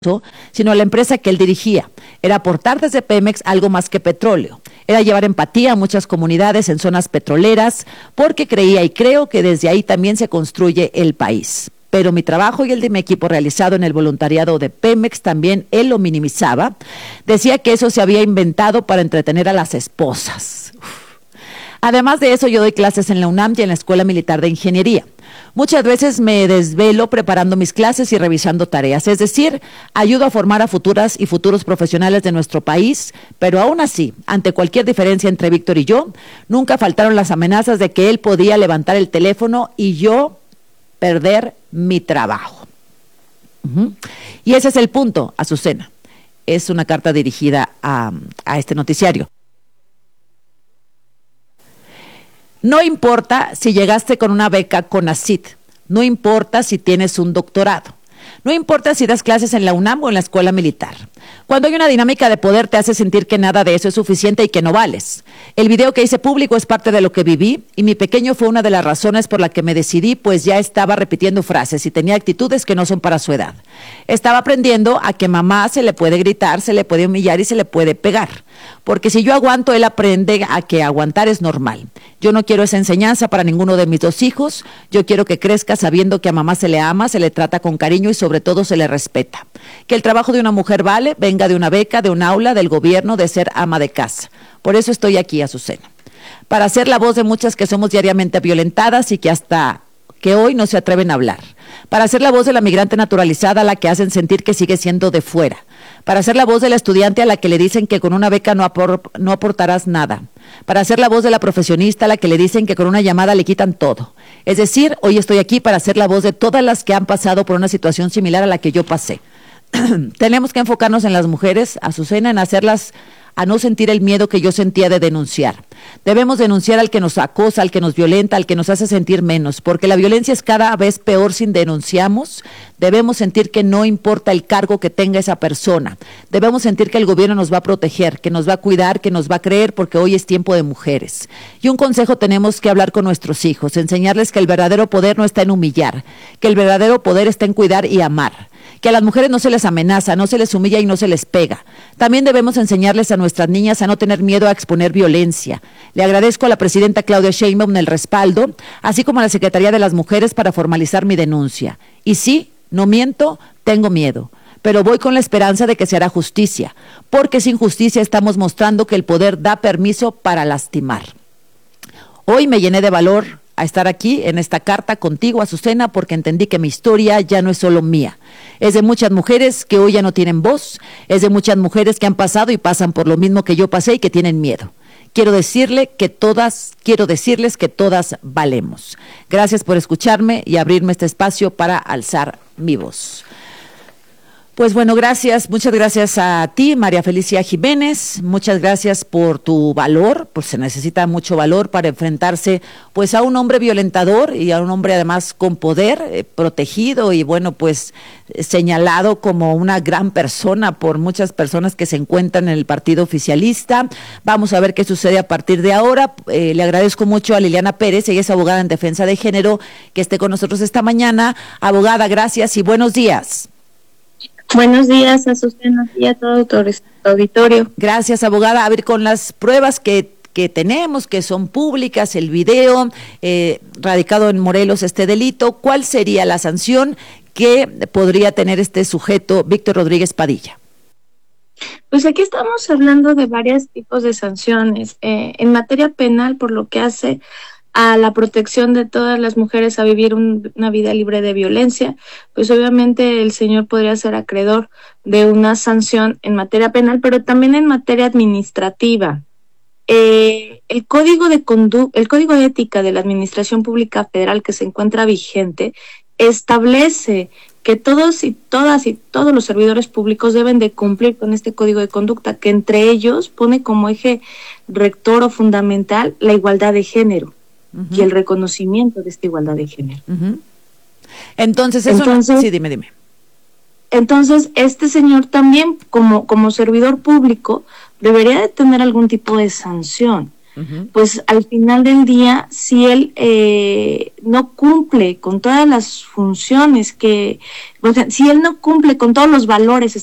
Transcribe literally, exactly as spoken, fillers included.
sino a la empresa que él dirigía. Era aportar desde Pemex algo más que petróleo. Era llevar empatía a muchas comunidades en zonas petroleras, porque creía y creo que desde ahí también se construye el país. Pero mi trabajo y el de mi equipo realizado en el voluntariado de Pemex también él lo minimizaba. Decía que eso se había inventado para entretener a las esposas. Uf. Además de eso, yo doy clases en la UNAM y en la Escuela Militar de Ingeniería. Muchas veces me desvelo preparando mis clases y revisando tareas, es decir, ayudo a formar a futuras y futuros profesionales de nuestro país, pero aún así, ante cualquier diferencia entre Víctor y yo, nunca faltaron las amenazas de que él podía levantar el teléfono y yo perder mi trabajo. Uh-huh. Y ese es el punto, Azucena. Es una carta dirigida a, a este noticiario. No importa si llegaste con una beca CONACYT, no importa si tienes un doctorado, no importa si das clases en la UNAM o en la Escuela Militar. Cuando hay una dinámica de poder te hace sentir que nada de eso es suficiente y que no vales. El video que hice público es parte de lo que viví y mi pequeño fue una de las razones por la que me decidí, pues ya estaba repitiendo frases y tenía actitudes que no son para su edad. Estaba aprendiendo a que mamá se le puede gritar, se le puede humillar y se le puede pegar. Porque si yo aguanto, él aprende a que aguantar es normal. Yo no quiero esa enseñanza para ninguno de mis dos hijos. Yo quiero que crezca sabiendo que a mamá se le ama, se le trata con cariño y sobre todo se le respeta. Que el trabajo de una mujer vale, venga de una beca, de un aula, del gobierno, de ser ama de casa. Por eso estoy aquí, Azucena. Para ser la voz de muchas que somos diariamente violentadas y que hasta que hoy no se atreven a hablar. Para ser la voz de la migrante naturalizada a la que hacen sentir que sigue siendo de fuera. Para ser la voz de la estudiante a la que le dicen que con una beca no, apor, no aportarás nada. Para ser la voz de la profesionista a la que le dicen que con una llamada le quitan todo. Es decir, hoy estoy aquí para ser la voz de todas las que han pasado por una situación similar a la que yo pasé. Tenemos que enfocarnos en las mujeres, Azucena, en hacerlas a no sentir el miedo que yo sentía de denunciar. Debemos denunciar al que nos acosa, al que nos violenta, al que nos hace sentir menos, porque la violencia es cada vez peor si denunciamos. Debemos sentir que no importa el cargo que tenga esa persona. Debemos sentir que el gobierno nos va a proteger, que nos va a cuidar, que nos va a creer, porque hoy es tiempo de mujeres. Y un consejo tenemos que hablar con nuestros hijos, enseñarles que el verdadero poder no está en humillar, que el verdadero poder está en cuidar y amar. Que a las mujeres no se les amenaza, no se les humilla y no se les pega. También debemos enseñarles a nuestras niñas a no tener miedo a exponer violencia. Le agradezco a la presidenta Claudia Sheinbaum el respaldo, así como a la Secretaría de las Mujeres para formalizar mi denuncia. Y sí, no miento, tengo miedo, pero voy con la esperanza de que se hará justicia, porque sin justicia estamos mostrando que el poder da permiso para lastimar. Hoy me llené de valor a estar aquí en esta carta contigo, Azucena, porque entendí que mi historia ya no es solo mía. Es de muchas mujeres que hoy ya no tienen voz, es de muchas mujeres que han pasado y pasan por lo mismo que yo pasé y que tienen miedo. Quiero decirle que todas, quiero decirles que todas valemos. Gracias por escucharme y abrirme este espacio para alzar mi voz. Pues bueno, gracias, muchas gracias a ti, María Felicia Jiménez, muchas gracias por tu valor, pues se necesita mucho valor para enfrentarse pues a un hombre violentador y a un hombre además con poder, eh, protegido y bueno, pues eh, señalado como una gran persona por muchas personas que se encuentran en el partido oficialista. Vamos a ver qué sucede a partir de ahora. Eh, le agradezco mucho a Liliana Pérez, ella es abogada en defensa de género, que esté con nosotros esta mañana. Abogada, gracias y buenos días. Buenos días, Azucena, y a todo tu auditorio. Gracias, abogada. A ver, con las pruebas que, que tenemos, que son públicas, el video, eh, radicado en Morelos este delito, ¿cuál sería la sanción que podría tener este sujeto, Víctor Rodríguez Padilla? Pues aquí estamos hablando de varios tipos de sanciones. Eh, en materia penal, por lo que hace a la protección de todas las mujeres a vivir un, una vida libre de violencia, pues obviamente el señor podría ser acreedor de una sanción en materia penal, pero también en materia administrativa. Eh, el código de condu- el código de ética de la Administración Pública Federal que se encuentra vigente establece que todos y todas y todos los servidores públicos deben de cumplir con este código de conducta, que entre ellos pone como eje rector o fundamental la igualdad de género. Uh-huh. Y el reconocimiento de esta igualdad de género. Uh-huh. Entonces, eso entonces, no... sí, dime, dime. Entonces, este señor también, como, como servidor público, debería de tener algún tipo de sanción. uh-huh. pues al final del día, si él eh, no cumple con todas las funciones que, o sea, si él no cumple con todos los valores